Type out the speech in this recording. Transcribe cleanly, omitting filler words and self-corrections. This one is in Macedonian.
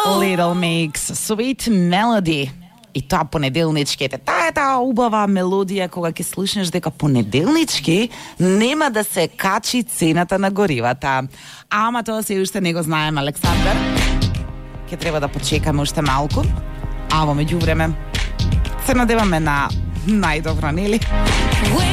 Little Mix, Sweet Melody. И тоа понеделничките. Таа е таа убава мелодија кога ќе слушнеш дека понеделнички нема да се качи цената на горивата. Ама тоа се уште не го знаем, Александар. Ќе треба да почекаме уште малку. А во меѓувреме се надеваме на најдобро, нели?